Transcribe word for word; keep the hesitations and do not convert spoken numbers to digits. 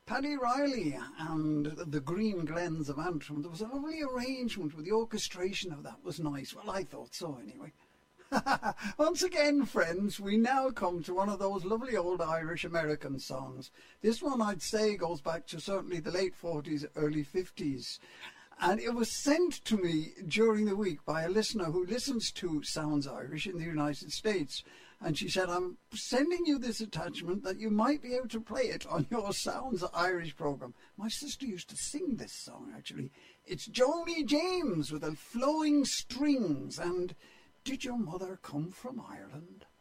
Paddy Riley and the Green Glens of Antrim. There was a lovely arrangement with the orchestration of that was nice. Well, I thought so anyway. Once again, friends, we now come to one of those lovely old Irish-American songs. This one, I'd say, goes back to certainly the late forties, early fifties. And it was sent to me during the week by a listener who listens to Sounds Irish in the United States. And she said, I'm sending you this attachment that you might be able to play it on your Sounds Irish programme. My sister used to sing this song, actually. It's Joni James with the Flowing Strings and Did Your Mother Come from Ireland?